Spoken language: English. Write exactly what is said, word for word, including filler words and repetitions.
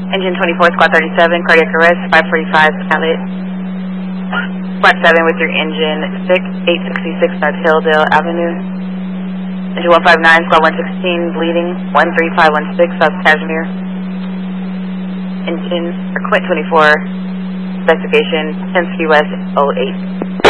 Engine twenty-four, Squad thirty-seven, cardiac arrest, five forty-five, pallet. Squad seven with your engine six, eight sixty-six North Hilldale Avenue. Engine one five nine, Squad one sixteen, bleeding, one three five one six, South Cashmere. Engine, or Quint twenty-four, investigation, Penske West oh eight.